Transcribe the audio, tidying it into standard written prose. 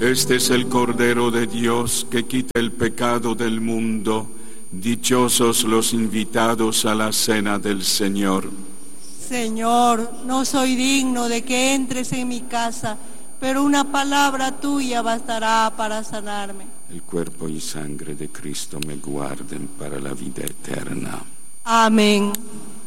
Este es el Cordero de Dios que quita el pecado del mundo. Dichosos los invitados a la cena del Señor. Señor, no soy digno de que entres en mi casa, pero una palabra tuya bastará para sanarme. El cuerpo y sangre de Cristo me guarden para la vida eterna. Amén.